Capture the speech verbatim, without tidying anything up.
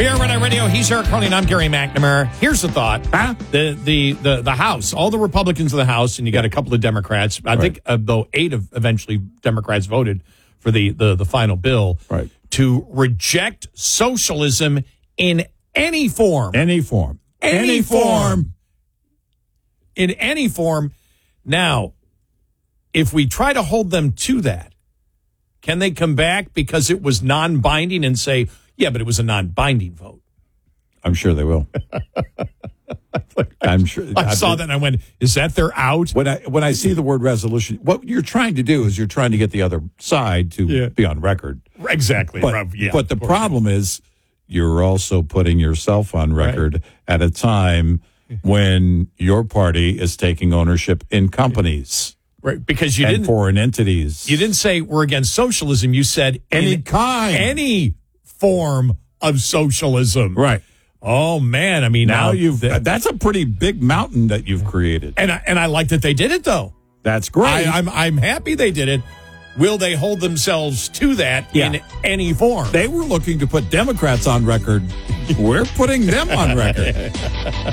We are Red Eye Radio. He's Eric Carlin. I'm Gary McNamara. Here's the thought. Huh? The, the the the House, all the Republicans in the House, and you got a couple of Democrats. I Right. think, uh, though, eight of eventually Democrats voted for the, the, the final bill Right. to reject socialism in any form. Any form. Any form. In any form. Now, if we try to hold them to that, can they come back because it was non-binding and say, yeah, but it was a non-binding vote? I'm sure they will. I'm sure. I saw that and I went, is that their out? When I when I see the word resolution, what you're trying to do is you're trying to get the other side to Yeah. be on record. Exactly. But, Rob, yeah, but the of course. problem is you're also putting yourself on record Right. at a time when your party is taking ownership in companies Right, because you and didn't foreign entities. you didn't say we're against socialism. You said Any in kind. any form of socialism. Right. Oh man, I mean Now now, you've the- that's a pretty big mountain that you've created. and I, and I like that they did it though. That's great. I, I'm I'm happy they did it. Will they hold themselves to that Yeah. in any form? They were looking to put Democrats on record. We're putting them on record.